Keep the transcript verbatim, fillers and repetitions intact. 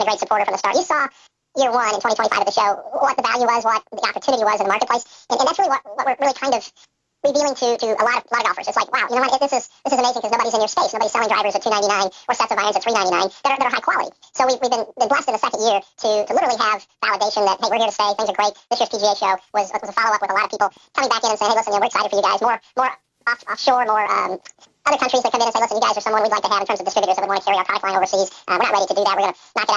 a great supporter from the start. You saw year one in twenty twenty-five of the show what the value was, what the opportunity was in the marketplace, and, and that's really what, what we're really kind of revealing to, to a lot of, lot of golfers. It's like, wow, you know what, this is this is amazing because nobody's in your space. Nobody's selling drivers at two ninety-nine or sets of irons at three ninety-nine that are, that are high quality. So we've, we've been, been blessed in the second year to, to literally have validation that, hey, we're here to stay, things are great. This year's P G A show was, was a follow-up with a lot of people coming back in and saying, hey, listen, you know, we're excited for you guys. More more off, offshore, more um, other countries that come in and say, listen, you guys are someone we'd like to have in terms of distributors that would want to carry our product line overseas. Uh, we're not ready to do that. We're going to knock it out.